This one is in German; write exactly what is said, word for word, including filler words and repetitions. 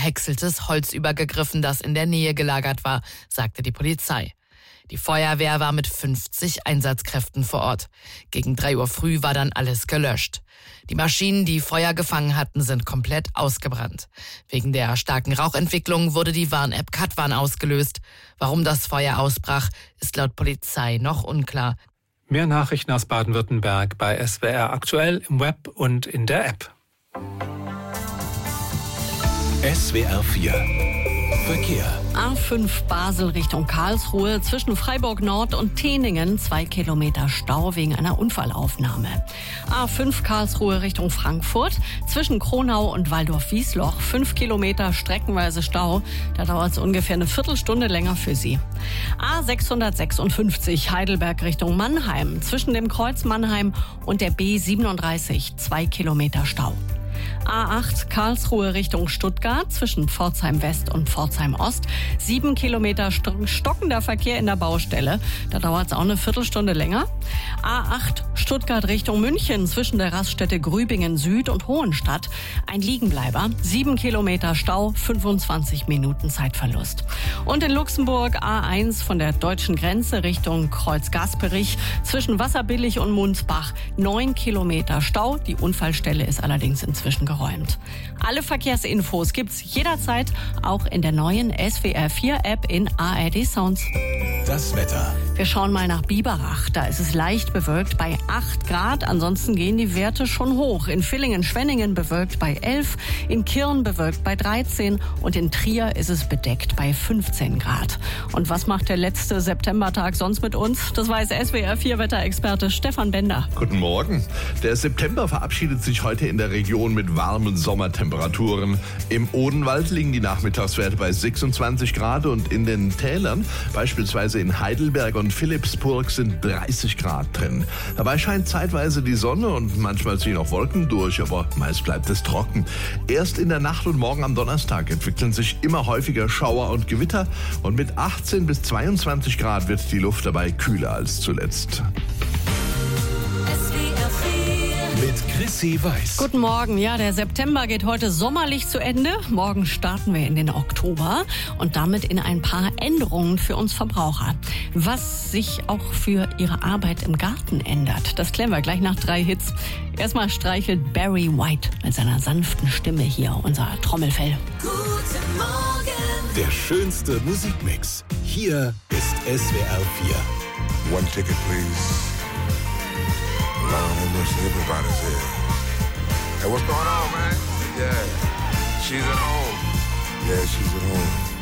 gehäckseltes Holz übergegriffen, das in der Nähe gelagert war, sagte die Polizei. Die Feuerwehr war mit fünfzig Einsatzkräften vor Ort. Gegen drei Uhr früh war dann alles gelöscht. Die Maschinen, die Feuer gefangen hatten, sind komplett ausgebrannt. Wegen der starken Rauchentwicklung wurde die Warn-App Katwarn ausgelöst. Warum das Feuer ausbrach, ist laut Polizei noch unklar. Mehr Nachrichten aus Baden-Württemberg bei S W R aktuell im Web und in der App. S W R vier Verkehr. A fünf Basel Richtung Karlsruhe, zwischen Freiburg Nord und Teningen zwei Kilometer Stau wegen einer Unfallaufnahme. A fünf Karlsruhe Richtung Frankfurt, zwischen Kronau und Waldorf-Wiesloch fünf Kilometer streckenweise Stau. Da dauert es ungefähr eine Viertelstunde länger für Sie. A sechshundertsechsundfünfzig Heidelberg Richtung Mannheim, zwischen dem Kreuz Mannheim und der B siebenunddreißig zwei Kilometer Stau. A acht Karlsruhe Richtung Stuttgart, zwischen Pforzheim West und Pforzheim Ost. Sieben Kilometer stockender Verkehr in der Baustelle. Da dauert es auch eine Viertelstunde länger. A acht Stuttgart Richtung München, zwischen der Raststätte Grübingen Süd und Hohenstadt. Ein Liegenbleiber. Sieben Kilometer Stau, fünfundzwanzig Minuten Zeitverlust. Und in Luxemburg A eins von der deutschen Grenze Richtung Kreuz Gasperich, zwischen Wasserbillig und Munsbach. Neun Kilometer Stau. Die Unfallstelle ist allerdings inzwischen geräumt. Alle Verkehrsinfos gibt's jederzeit auch in der neuen S W R vier App in A R D Sounds. Das Wetter. Wir schauen mal nach Biberach. Da ist es leicht bewölkt bei acht Grad. Ansonsten gehen die Werte schon hoch. In Villingen-Schwenningen bewölkt bei elf, in Kirn bewölkt bei dreizehn und in Trier ist es bedeckt bei fünfzehn Grad. Und was macht der letzte Septembertag sonst mit uns? Das weiß S W R vier Wetterexperte Stefan Bender. Guten Morgen. Der September verabschiedet sich heute in der Region mit warmen Sommertemperaturen. Im Odenwald liegen die Nachmittagswerte bei sechsundzwanzig Grad und in den Tälern, beispielsweise in Heidelberg und Philippsburg, sind dreißig Grad drin. Dabei scheint zeitweise die Sonne und manchmal ziehen auch Wolken durch, aber meist bleibt es trocken. Erst in der Nacht und morgen am Donnerstag entwickeln sich immer häufiger Schauer und Gewitter und mit achtzehn bis zweiundzwanzig Grad wird die Luft dabei kühler als zuletzt. Mit Chrissy Weiß. Guten Morgen. Ja, der September geht heute sommerlich zu Ende. Morgen starten wir in den Oktober und damit in ein paar Änderungen für uns Verbraucher. Was sich auch für Ihre Arbeit im Garten ändert, das klären wir gleich nach drei Hits. Erstmal streichelt Barry White mit seiner sanften Stimme hier unser Trommelfell. Guten Morgen. Der schönste Musikmix. Hier ist S W R vier. One ticket, please. Lord have mercy, everybody's here. Hey, what's going on, man? Yeah. She's at home. Yeah, she's at home.